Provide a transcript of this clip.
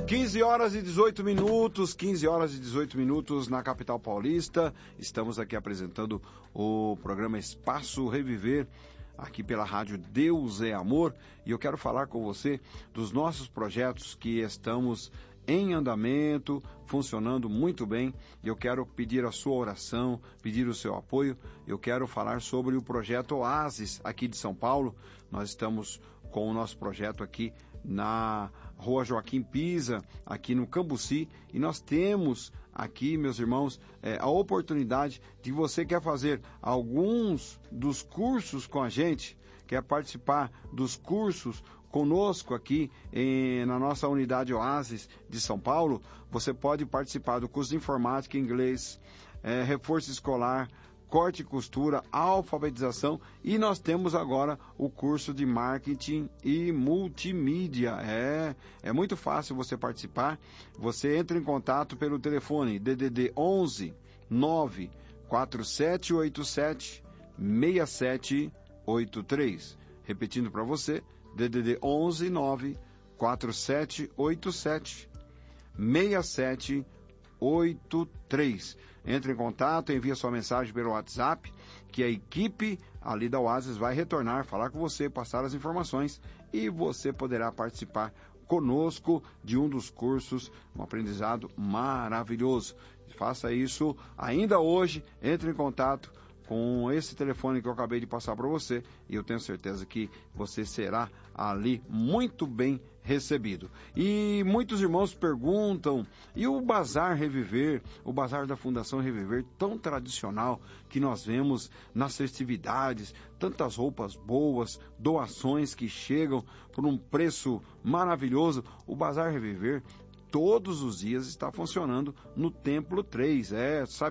15 horas e 18 minutos, 15 horas e 18 minutos na capital paulista. Estamos aqui apresentando o programa Espaço Reviver, aqui pela rádio Deus é Amor. E eu quero falar com você dos nossos projetos que estamos em andamento, funcionando muito bem. Eu quero pedir a sua oração, pedir o seu apoio. Eu quero falar sobre o projeto Oasis aqui de São Paulo. Nós estamos com o nosso projeto aqui na Rua Joaquim Pisa, aqui no Cambuci, e nós temos aqui, meus irmãos, a oportunidade de você quer fazer alguns dos cursos com a gente, quer participar dos cursos conosco aqui na nossa unidade Oasis de São Paulo. Você pode participar do curso de informática, inglês, reforço escolar, corte e costura, alfabetização, e nós temos agora o curso de marketing e multimídia. É muito fácil você participar. Você entra em contato pelo telefone DDD 11 9 4787 6783. Repetindo para você, DDD 11 9 4787 6783. Entre em contato, envia sua mensagem pelo WhatsApp, que a equipe ali da Oasis vai retornar, falar com você, passar as informações, e você poderá participar conosco de um dos cursos, um aprendizado maravilhoso. Faça isso ainda hoje, entre em contato com esse telefone que eu acabei de passar para você, e eu tenho certeza que você será ali muito bem recebido. E muitos irmãos perguntam, e o Bazar Reviver, o Bazar da Fundação Reviver, tão tradicional que nós vemos nas festividades, tantas roupas boas, doações que chegam por um preço maravilhoso. O Bazar Reviver todos os dias está funcionando no Templo 3, sabe